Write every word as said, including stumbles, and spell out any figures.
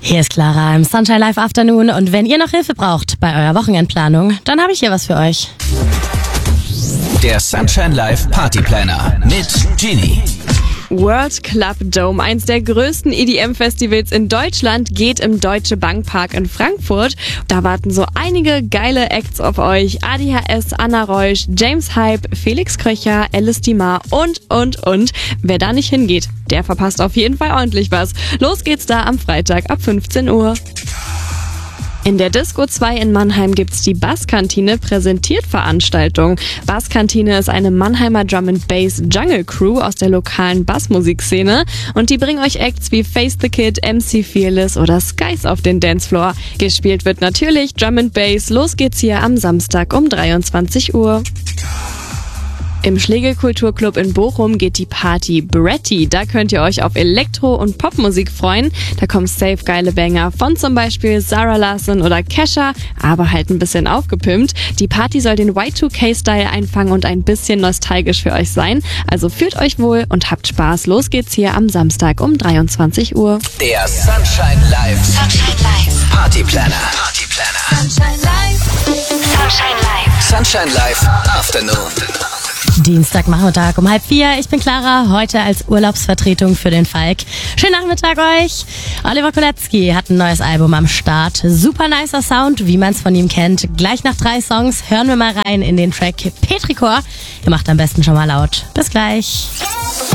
Hier ist Clara im Sunshine Live Afternoon und wenn ihr noch Hilfe braucht bei eurer Wochenendplanung, dann habe ich hier was für euch. Der Sunshine Live Party Planner mit Genie. World Club Dome, eins der größten E D M-Festivals in Deutschland, geht im Deutsche Bank Park in Frankfurt. Da warten so einige geile Acts auf euch. A D H S, Anna Reusch, James Hype, Felix Kröcher, Alice Dimar und, und, und. Wer da nicht hingeht, der verpasst auf jeden Fall ordentlich was. Los geht's da am Freitag ab fünfzehn Uhr. In der Disco zwei in Mannheim gibt's die Basskantine präsentiert Veranstaltung. Basskantine ist eine Mannheimer Drum and Bass Jungle Crew aus der lokalen Bassmusikszene und die bringen euch Acts wie Face the Kid, M C Fearless oder Skies auf den Dancefloor. Gespielt wird natürlich Drum and Bass. Los geht's hier am Samstag um dreiundzwanzig Uhr. Im Schlegel-Kulturclub in Bochum geht die Party Bretty. Da könnt ihr euch auf Elektro- und Popmusik freuen. Da kommen safe geile Banger von zum Beispiel Sarah Larsson oder Kesha, aber halt ein bisschen aufgepimpt. Die Party soll den Y zwei K-Style einfangen und ein bisschen nostalgisch für euch sein. Also fühlt euch wohl und habt Spaß. Los geht's hier am Samstag um dreiundzwanzig Uhr. Der Sunshine Live Sunshine Live. Party Planner. Party Planner. Sunshine Live. Sunshine Live. Sunshine Live Afternoon. Dienstagnachmittag um halb vier. Ich bin Clara, heute als Urlaubsvertretung für den Falk. Schönen Nachmittag euch. Oliver Kolecki hat ein neues Album am Start. Super nicer Sound, wie man es von ihm kennt. Gleich nach drei Songs hören wir mal rein in den Track Petrichor. Ihr macht am besten schon mal laut. Bis gleich.